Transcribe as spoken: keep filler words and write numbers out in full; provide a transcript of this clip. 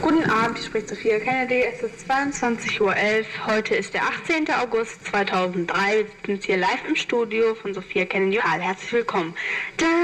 Guten Abend, hier spricht Sophia Kennedy. Es ist zweiundzwanzig Uhr elf. Heute ist der achtzehnte August zweitausenddrei. Wir sind hier live im Studio von Sophia Kennedy. Herzlich willkommen. Da